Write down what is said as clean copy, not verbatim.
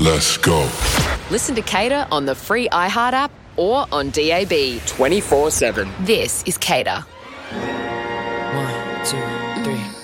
Let's go. Listen to Cater on the free iHeart app or on DAB. 24/7. This is Cater. 1, 2, 3.